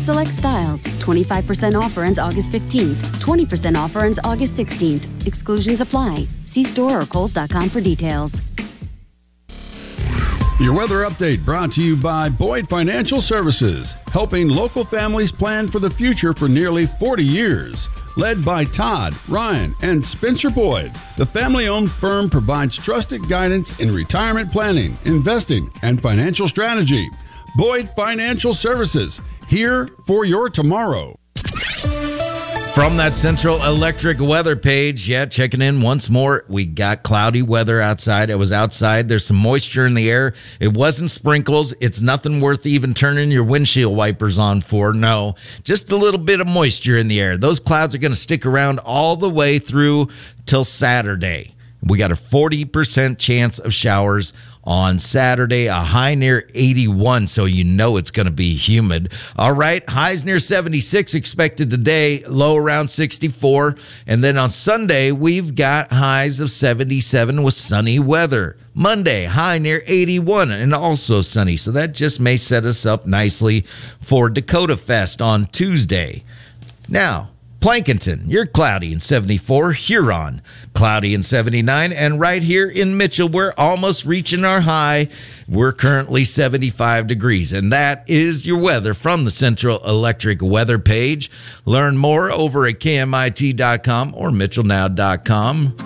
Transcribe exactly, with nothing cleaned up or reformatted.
Select styles. twenty-five percent offer ends August fifteenth. twenty percent offer ends August sixteenth. Exclusions apply. See store or Kohl's dot com for details. Your weather update brought to you by Boyd Financial Services, helping local families plan for the future for nearly forty years. Led by Todd, Ryan, and Spencer Boyd, the family-owned firm provides trusted guidance in retirement planning, investing, and financial strategy. Boyd Financial Services, here for your tomorrow. From that Central Electric weather page, yeah, checking in once more. We got cloudy weather outside. I was outside. There's some moisture in the air. It wasn't sprinkles. It's nothing worth even turning your windshield wipers on for. No, just a little bit of moisture in the air. Those clouds are going to stick around all the way through till Saturday. We got a forty percent chance of showers on Saturday, a high near eighty-one, so you know it's going to be humid. All right, highs near seventy-six expected today, low around sixty-four. And then on Sunday, we've got highs of seventy-seven with sunny weather. Monday, high near eighty-one and also sunny, so that just may set us up nicely for Dakota Fest on Tuesday. Now, Plankinton, you're cloudy and seventy-four. Huron, cloudy and seventy-nine. And right here in Mitchell, we're almost reaching our high. We're currently seventy-five degrees. And that is your weather from the Central Electric weather page. Learn more over at K M I T dot com or Mitchell Now dot com.